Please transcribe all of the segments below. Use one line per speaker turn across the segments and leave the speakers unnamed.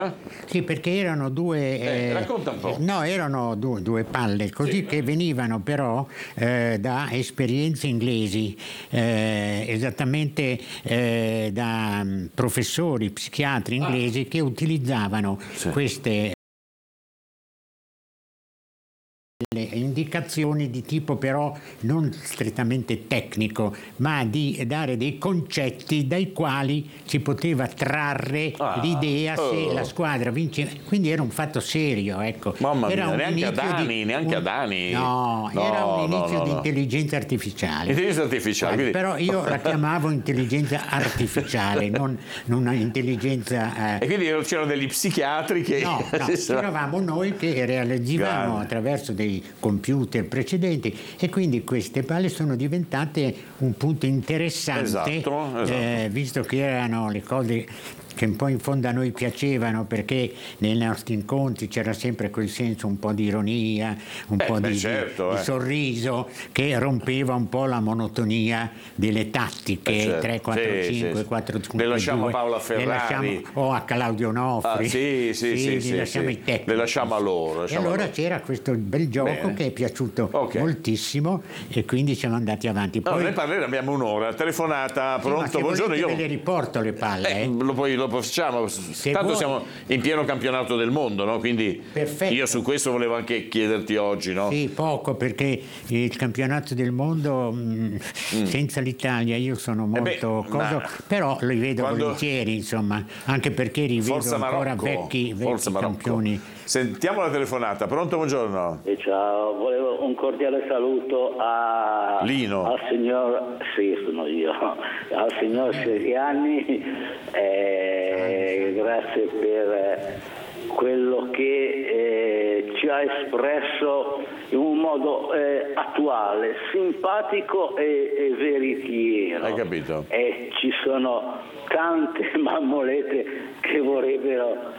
Sì, perché erano due...
racconta un po'.
No, erano due palle, così
Sì.
che venivano però da esperienze inglesi, esattamente da professori, psichiatri inglesi che utilizzavano queste le indicazioni di tipo però non strettamente tecnico, ma di dare dei concetti dai quali si poteva trarre l'idea se la squadra vinceva. Quindi era un fatto serio, ecco.
Mamma
Era
mia,
un
neanche ad Ani.
No, era un inizio di intelligenza artificiale.
Intelligenza artificiale. Quindi...
Però io la chiamavo intelligenza artificiale, non una intelligenza...
E quindi c'erano degli psichiatri che...
No, eravamo noi che realizzavamo attraverso dei computer precedenti, e quindi queste palle sono diventate un punto interessante,
esatto.
Visto che erano le cose che un po' in fondo a noi piacevano, perché nei nostri incontri c'era sempre quel senso un po' di ironia, un po' di sorriso che rompeva un po' la monotonia delle tattiche 3, 4, 5, 4, 5,
le lasciamo
2,
a Paola Ferrari
o a Claudio Onofri,
li lasciamo
ai tecnici.
Le lasciamo a loro.
E allora c'era questo bel gioco che è piaciuto moltissimo, e quindi siamo andati avanti. Poi
ne parleremo, abbiamo un'ora, telefonata, pronto, buongiorno.
Io ve le riporto le palle.
Lo facciamo, tanto siamo in pieno campionato del mondo, no? Quindi io su questo volevo anche chiederti oggi, no?
Sì, poco, perché il campionato del mondo senza l'Italia io sono molto però li vedo volentieri, insomma, anche perché rivedo ancora vecchi campioni.
Sentiamo la telefonata. Pronto, buongiorno.
Ciao, volevo un cordiale saluto
Lino.
Al signor, sono io, al signor Seriani, grazie per quello che ci ha espresso in un modo attuale, simpatico e veritiero.
Hai capito?
E ci sono tante mammolette che vorrebbero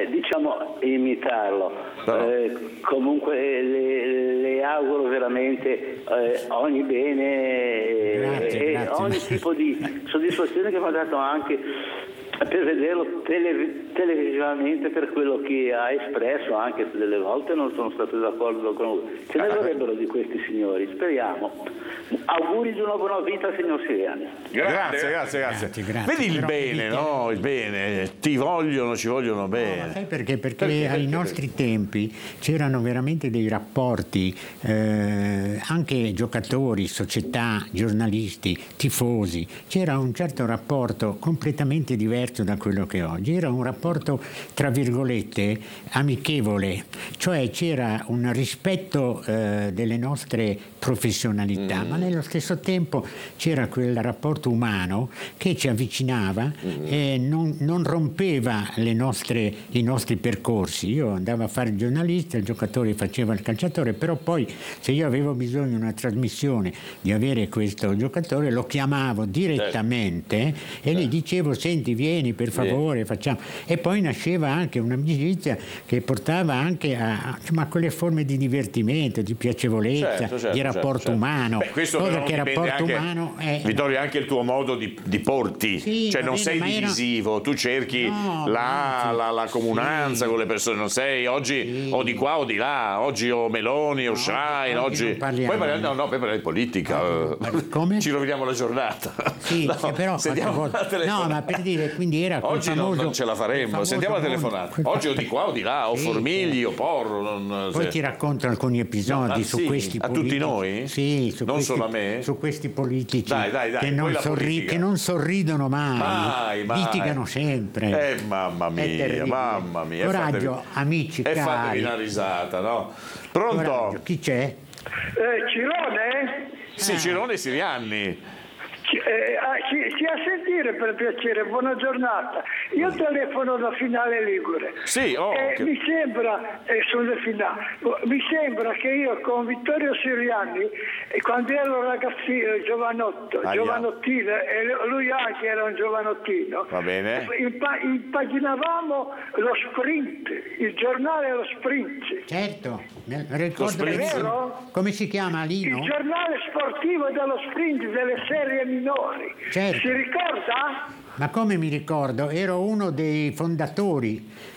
imitarlo. Comunque le auguro veramente ogni bene
grazie.
ogni tipo di soddisfazione che mi ha dato anche per vederlo televisivamente per quello che ha espresso, anche se delle volte non sono stato d'accordo con lui. Ce ne vorrebbero di questi signori, speriamo. Auguri di una buona vita al signor Siriani.
Grazie. Vedi il bene, no? Il bene, ci vogliono bene.
No, sai perché? Perché ai nostri tempi c'erano veramente dei rapporti, anche giocatori, società, giornalisti, tifosi. C'era un certo rapporto completamente diverso da quello che oggi. Era un rapporto, tra virgolette, amichevole, cioè c'era un rispetto delle nostre professionalità, ma nello stesso tempo c'era quel rapporto umano che ci avvicinava e non rompeva i nostri percorsi. Io andavo a fare il giornalista, il giocatore faceva il calciatore, però poi se io avevo bisogno di una trasmissione, di avere questo giocatore, lo chiamavo direttamente e gli dicevo: senti, vieni per favore, facciamo. E poi nasceva anche un'amicizia che portava anche a quelle forme di divertimento, di piacevolezza, di rapporto umano.
Questo
cosa che
rapporto
anche, umano è...
Vittorio, anche il tuo modo di porti, cioè non sei divisivo, tu cerchi la comunanza con le persone, non sei oggi o di qua o di là, oggi o Meloni o Schlein, oggi poi parliamo di politica.
Come?
Ci roviniamo la giornata.
Però ma per dire, quindi era
oggi non ce la faremmo. Sentiamo la telefonata. Oggi o di qua o di là, o Formigli o Porro.
Poi ti racconto alcuni episodi su questi
a
politici.
tutti noi?
Sì,
non solo a me?
Su questi politici
dai,
che non sorridono mai, litigano sempre.
Mamma mia.
Coraggio, amici cari.
E fatevi una risata, no? Pronto?
Coraggio. Chi c'è?
Cirone?
Sì, Cirone Sirianni.
Sia a sentire, per piacere, buona giornata. Io telefono da Finale Ligure. Mi sembra, mi sembra che io con Vittorio Sirianni, quando ero ragazzino, giovanottino, e lui anche era un giovanottino,
va bene,
impaginavamo lo sprint, il giornale Lo Sprint.
Certo, ricordo benissimo. Come si chiama, Lino?
Il giornale sportivo dello sprint delle serie minori.
Certo.
Si ricorda?
Ma come mi ricordo? Ero uno dei fondatori